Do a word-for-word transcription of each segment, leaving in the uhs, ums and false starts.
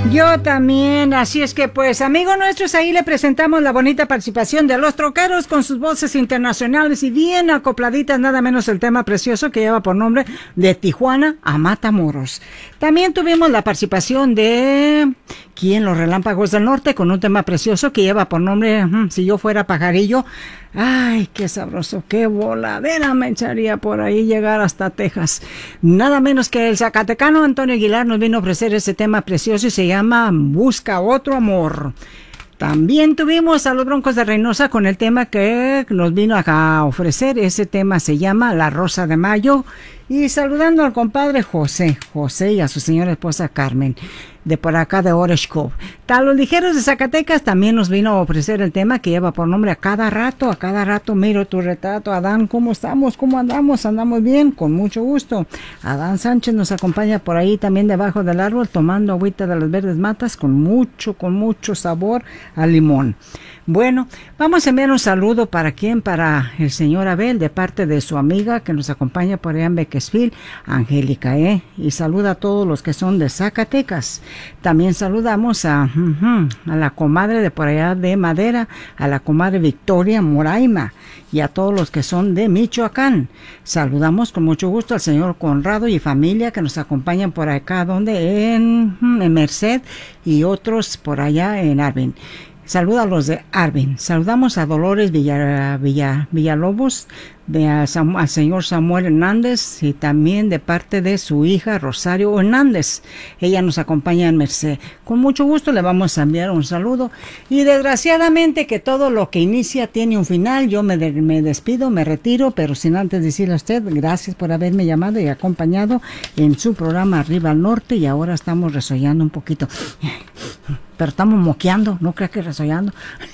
Yo también, así es que pues amigos nuestros, ahí le presentamos la bonita participación de los troqueros con sus voces internacionales y bien acopladitas, nada menos el tema precioso que lleva por nombre De Tijuana a Matamoros. También tuvimos la participación de ¿Quién? Los Relámpagos del Norte con un tema precioso que lleva por nombre uh, Si yo fuera pajarillo. Ay, qué sabroso, qué voladera me echaría por ahí llegar hasta Texas. Nada menos que el zacatecano Antonio Aguilar nos vino a ofrecer ese tema precioso y se llama Busca Otro Amor. También tuvimos a los Broncos de Reynosa con el tema que nos vino a ofrecer. Ese tema se llama La Rosa de Mayo. Y saludando al compadre José, José y a su señora esposa Carmen, de por acá de Orange Cove. A los ligeros de Zacatecas también nos vino a ofrecer el tema que lleva por nombre A Cada Rato, a cada rato miro tu retrato. Adán, ¿cómo estamos? ¿Cómo andamos? ¿Andamos bien? Con mucho gusto. Adán Sánchez nos acompaña por ahí también debajo del árbol tomando agüita de las verdes matas con mucho, con mucho sabor a limón. Bueno, vamos a enviar un saludo para quién, para el señor Abel, de parte de su amiga que nos acompaña por allá en Bakersfield, Angélica, ¿eh? Y saluda a todos los que son de Zacatecas. También saludamos a, uh-huh, a la comadre de por allá de Madera, a la comadre Victoria Moraima y a todos los que son de Michoacán. Saludamos con mucho gusto al señor Conrado y familia que nos acompañan por acá, donde en, en Merced y otros por allá en Arvin. Saluda a los de Arvin. Saludamos a Dolores Villa, Villa, Villalobos, de a Sam, al señor Samuel Hernández y también de parte de su hija Rosario Hernández. Ella nos acompaña en Merced. Con mucho gusto le vamos a enviar un saludo. Y desgraciadamente que todo lo que inicia tiene un final. Yo me, de, me despido, me retiro, pero sin antes decirle a usted gracias por haberme llamado y acompañado en su programa Arriba al Norte. Y ahora estamos resollando un poquito. Pero estamos moqueando, no creas que resollando.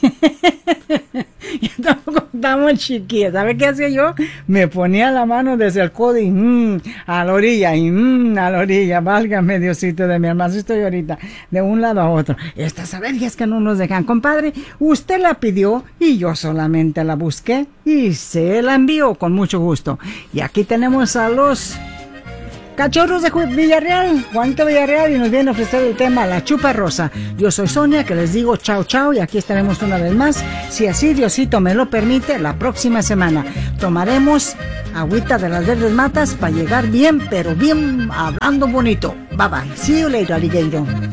Estamos chiquillas. ¿Sabe qué hacía yo? Me ponía la mano desde el codo y mmm, a la orilla, y mmm, a la orilla. Válgame Diosito de mi alma. Así estoy ahorita, de un lado a otro. Estas alergias que no nos dejan. Compadre, usted la pidió y yo solamente la busqué y se la envió con mucho gusto. Y aquí tenemos a los Cachorros de Villarreal, Juanito Villarreal, y nos viene a ofrecer el tema La Chupa Rosa. Yo soy Sonia, que les digo chao chao, y aquí estaremos una vez más, si así Diosito me lo permite, la próxima semana. Tomaremos agüita de las verdes matas para llegar bien, pero bien hablando bonito. Bye bye. See you later, alligator.